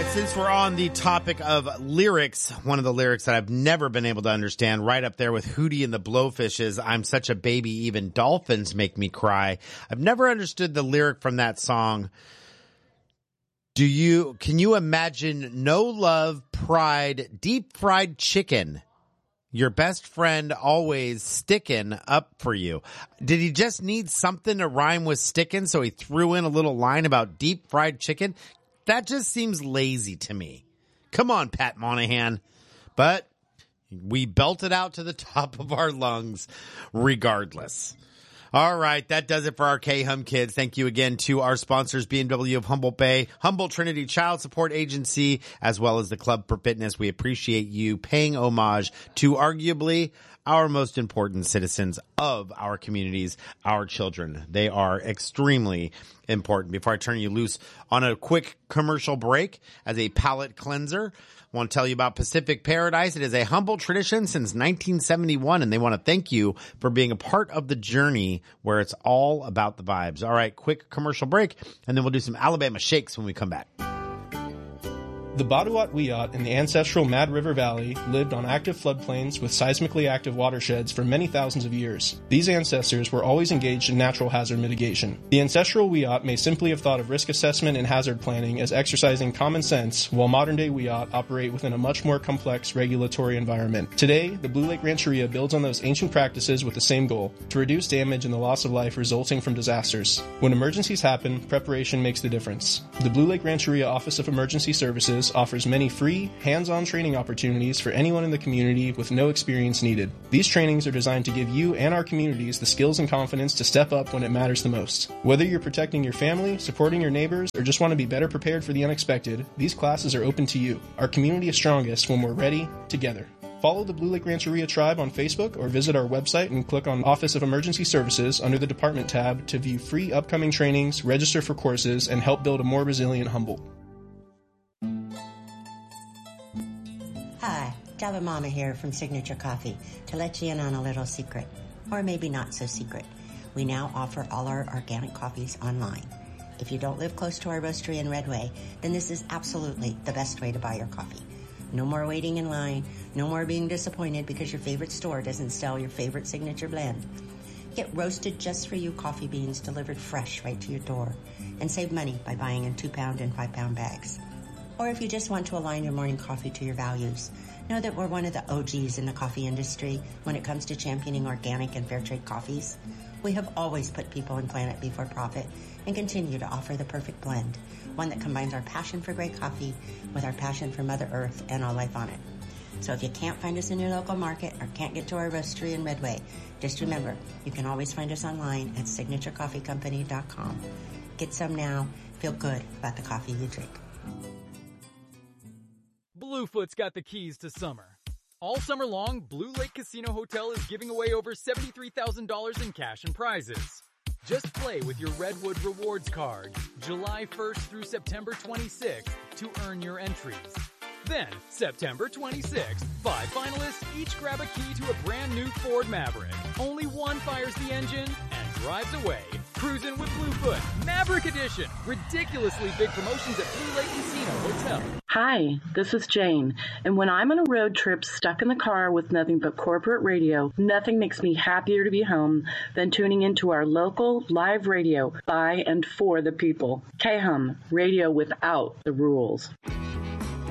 Since we're on the topic of lyrics, one of the lyrics that I've never been able to understand, right up there with Hootie and the Blowfishes, I'm such a baby, even dolphins make me cry. I've never understood the lyric from that song. Can you imagine no love, pride, deep fried chicken? Your best friend always sticking up for you. Did he just need something to rhyme with sticking, so he threw in a little line about deep fried chicken? That just seems lazy to me. Come on, Pat Monahan. But we belted out to the top of our lungs regardless. All right, that does it for our K-Hum Kids. Thank you again to our sponsors, BMW of Humboldt Bay, Humboldt Trinity Child Support Agency, as well as the Club for Fitness. We appreciate you paying homage to arguably our most important citizens of our communities, our children. They are extremely important. Before I turn you loose on a quick commercial break, as a palate cleanser, I want to tell you about Pacific Paradise. It is a Humboldt tradition since 1971, and they want to thank you for being a part of the journey where it's all about the vibes. All right, quick commercial break, and then we'll do some Alabama shakes when we come back. The Baduat Wiyot in the ancestral Mad River Valley lived on active floodplains with seismically active watersheds for many thousands of years. These ancestors were always engaged in natural hazard mitigation. The ancestral Wiyot may simply have thought of risk assessment and hazard planning as exercising common sense, while modern-day Wiyot operate within a much more complex regulatory environment. Today, the Blue Lake Rancheria builds on those ancient practices with the same goal, to reduce damage and the loss of life resulting from disasters. When emergencies happen, preparation makes the difference. The Blue Lake Rancheria Office of Emergency Services offers many free, hands-on training opportunities for anyone in the community with no experience needed. These trainings are designed to give you and our communities the skills and confidence to step up when it matters the most. Whether you're protecting your family, supporting your neighbors, or just want to be better prepared for the unexpected, these classes are open to you. Our community is strongest when we're ready, together. Follow the Blue Lake Rancheria Tribe on Facebook or visit our website and click on Office of Emergency Services under the Department tab to view free upcoming trainings, register for courses, and help build a more resilient Humboldt. Hi, Java Mama here from Signature Coffee to let you in on a little secret, or maybe not so secret. We now offer all our organic coffees online. If you don't live close to our roastery in Redway, then this is absolutely the best way to buy your coffee. No more waiting in line, no more being disappointed because your favorite store doesn't sell your favorite signature blend. Get roasted just for you coffee beans delivered fresh right to your door, and save money by buying in 2-pound and 5-pound bags. Or if you just want to align your morning coffee to your values, know that we're one of the OGs in the coffee industry when it comes to championing organic and fair trade coffees. We have always put people and planet before profit and continue to offer the perfect blend, one that combines our passion for great coffee with our passion for Mother Earth and all life on it. So if you can't find us in your local market or can't get to our roastery in Redway, just remember, you can always find us online at signaturecoffeecompany.com. Get some now. Feel good about the coffee you drink. Bluefoot's got the keys to summer. All summer long, Blue Lake Casino Hotel is giving away over $73,000 in cash and prizes. Just play with your Redwood Rewards card July 1st through September 26th to earn your entries. Then, September 26th, 5 finalists each grab a key to a brand new Ford Maverick. Only one fires the engine and drives away. Cruising with Bluefoot, Maverick Edition. Ridiculously big promotions at Blue Lake Casino Hotel. Hi, this is Jane, and when I'm on a road trip stuck in the car with nothing but corporate radio, nothing makes me happier to be home than tuning into our local live radio by and for the people. K-Hum, radio without the rules.